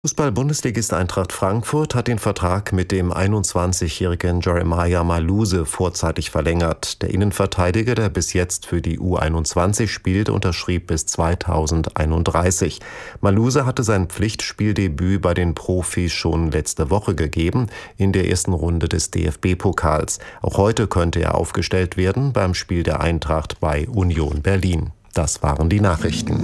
Fußball-Bundesligist Eintracht Frankfurt hat den Vertrag mit dem 21-jährigen Jeremiah Maluse vorzeitig verlängert. Der Innenverteidiger, der bis jetzt für die U21 spielt, unterschrieb bis 2031. Maluse hatte sein Pflichtspieldebüt bei den Profis schon letzte Woche gegeben, in der ersten Runde des DFB-Pokals. Auch heute könnte er aufgestellt werden beim Spiel der Eintracht bei Union Berlin. Das waren die Nachrichten.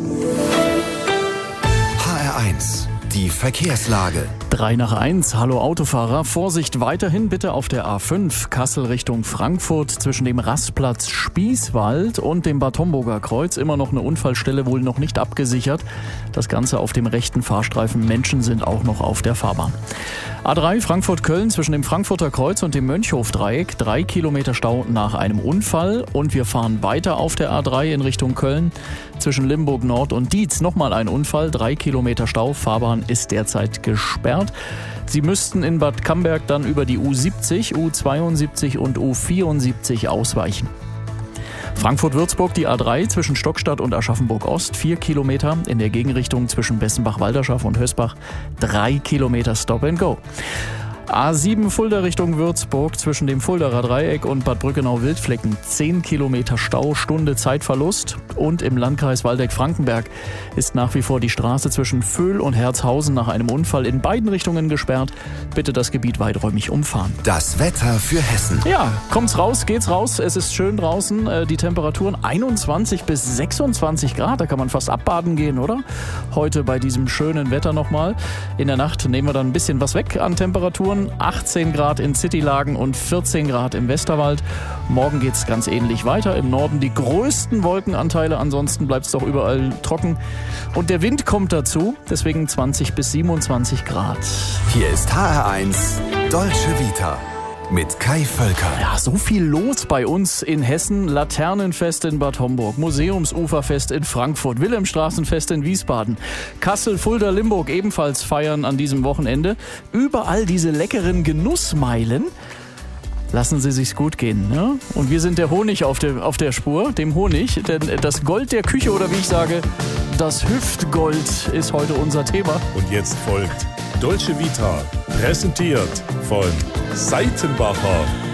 HR1 Die Verkehrslage. 3:01. Hallo Autofahrer. Vorsicht weiterhin bitte auf der A5 Kassel Richtung Frankfurt zwischen dem Rastplatz Spießwald und dem Bad Homburger Kreuz. Immer noch eine Unfallstelle, wohl noch nicht abgesichert. Das Ganze auf dem rechten Fahrstreifen. Menschen sind auch noch auf der Fahrbahn. A3 Frankfurt-Köln zwischen dem Frankfurter Kreuz und dem Mönchhof-Dreieck. 3 Kilometer Stau nach einem Unfall. Und wir fahren weiter auf der A3 in Richtung Köln. Zwischen Limburg Nord und Dietz nochmal ein Unfall. 3 Kilometer Stau. Fahrbahn ist derzeit gesperrt. Sie müssten in Bad Camberg dann über die U70, U72 und U74 ausweichen. Frankfurt-Würzburg, die A3 zwischen Stockstadt und Aschaffenburg-Ost, 4 Kilometer. In der Gegenrichtung zwischen Bessenbach-Walderschaft und Hösbach, 3 Kilometer Stop and Go. A7 Fulda Richtung Würzburg zwischen dem Fuldaer Dreieck und Bad Brückenau-Wildflecken 10 Kilometer Stau, Stunde Zeitverlust. Und im Landkreis Waldeck-Frankenberg ist nach wie vor die Straße zwischen Vöhl und Herzhausen nach einem Unfall in beiden Richtungen gesperrt. Bitte das Gebiet weiträumig umfahren. Das Wetter für Hessen. Ja, kommt's raus, geht's raus. Es ist schön draußen. Die Temperaturen 21 bis 26 Grad. Da kann man fast abbaden gehen, oder? Heute bei diesem schönen Wetter nochmal. In der Nacht nehmen wir dann ein bisschen was weg an Temperaturen. 18 Grad in Citylagen und 14 Grad im Westerwald. Morgen geht's ganz ähnlich weiter. Im Norden die größten Wolkenanteile, ansonsten bleibt's doch überall trocken. Und der Wind kommt dazu, deswegen 20 bis 27 Grad. Hier ist HR1 Dolce Vita mit Kai Völker. Ja, so viel los bei uns in Hessen. Laternenfest in Bad Homburg, Museumsuferfest in Frankfurt, Wilhelmstraßenfest in Wiesbaden, Kassel, Fulda, Limburg ebenfalls feiern an diesem Wochenende. Überall diese leckeren Genussmeilen. Lassen Sie sich's gut gehen. Ne? Und wir sind der Honig auf der Spur, dem Honig. Denn das Gold der Küche, oder wie ich sage, das Hüftgold ist heute unser Thema. Und jetzt folgt Dolce Vita, präsentiert von Seitenbacher.